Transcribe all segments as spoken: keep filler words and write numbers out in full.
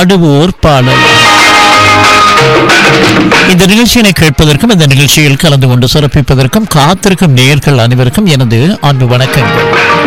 பாடுவோர் பாடல். இந்த நிகழ்ச்சியினை கேட்பதற்கும் இந்த நிகழ்ச்சியில் கலந்து கொண்டு சிறப்பிப்பதற்கும் காத்திருக்கும் நேயர்கள் அனைவருக்கும் எனது அன்பு வணக்கங்கள்.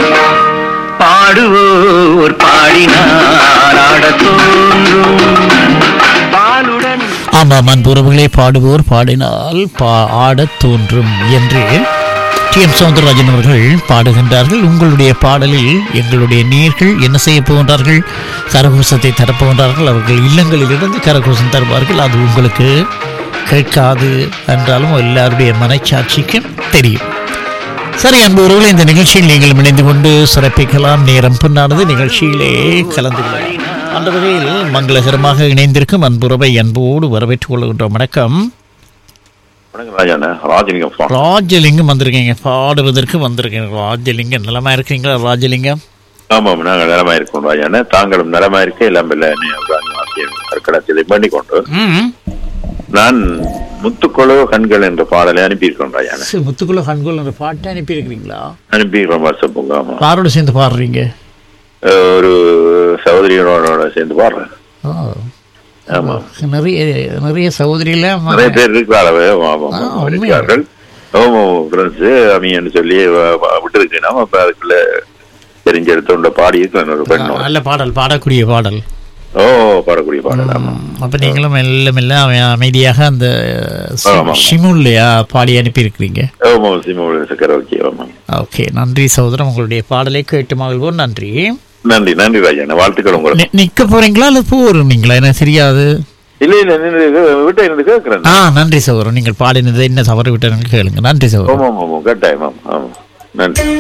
பாடுவோர் பாடினார் ஆடத் தோன்றும் பாலுடன். ஆமாம் அன்புறவுகளே, பாடுவோர் பாடினால் பா ஆடத் தோன்றும் என்று டி எம் சௌந்தரராஜன் அவர்கள் பாடுகின்றார்கள். உங்களுடைய பாடலில் எங்களுடைய நேயர்கள் என்ன செய்ய போகின்றார்கள்? கரகோஷத்தை தரப்போகின்றார்கள். அவர்கள் இல்லங்களிலிருந்து கரகோஷம் தருவார்கள். அது உங்களுக்கு கேட்காது என்றாலும் எல்லாருடைய மனச்சாட்சிக்கும் தெரியும். சரி அன்பு உறவுகளை, இந்த நிகழ்ச்சியில் நீங்கள் இணைந்து கொண்டு சிறப்பிக்கலாம். நேரம் பின்னானது, நிகழ்ச்சியிலே கலந்து கொள்ளலாம். அந்த வகையில் மங்களகரமாக இணைந்திருக்கும் அன்புறவை அன்போடு வரவேற்றுக் கொள்கின்றோம். வணக்கம். ராஜலிங்கம் வந்திருக்கீங்க, பாடுவதற்கு வந்திருக்கீங்க. ராஜலிங்கம் நலமா இருக்கீங்களா? ராஜலிங்கம் ஆமாம், நாங்கள் நலமா இருக்கோம் ராஜான. தாங்களும் நலமா இருக்க எல்லாம் பண்ணி கொண்டு நான் முத்துக்குளோ கண்கள் என்ற பாடலை அனுப்பியிருக்கோம் ராஜான. முத்துக்குளோ கண்கள் என்ற பாட்டை அனுப்பி இருக்கிறீங்களா? அனுப்பியிருக்கோம் வாட்ஸ்அப்புங்க. ஆமா. யாரோட சேர்ந்து பாடுறீங்க? ஒரு சகோதரியோட சேர்ந்து பாடுறேன். ஆமா, நிறைய நிறைய சகோதரிகள நிறைய பேர் இருக்கிறார்கள். சொல்லி விட்டு இருக்கேன். அப்ப அதுக்குள்ள தெரிஞ்ச எடுத்த பாடி இருக்கு பெண். நல்ல பாடல், பாடக்கூடிய பாடல். ஓ, பாடக்கூடிய பாடல். அப்ப நீங்களும் மெல்ல மெல்ல அமைதியாக அந்த சிமுல்லையா பாடி அனுப்பி இருக்கிறீங்க. ஓகே, நன்றி சகோதரன். உங்களுடைய பாடலை கேட்டு மகிழ்வோம். நன்றி நன்றி நன்றி ராஜா. வாழ்த்துக்கள். உங்களுக்கு நிக்க போறீங்களா அல்லது போறீங்களா? எனக்கு தெரியாது. இல்ல இல்ல விட்ட இருந்து கேட்கிறேன். ஆ, நன்றி சகோதரன். நீங்கள் பாடினது என்ன தவறு விட்டு கேளுங்க. நன்றி சகோதரன். ஆமா ஆமா, கட்டாயம். ஆமா, நன்றி.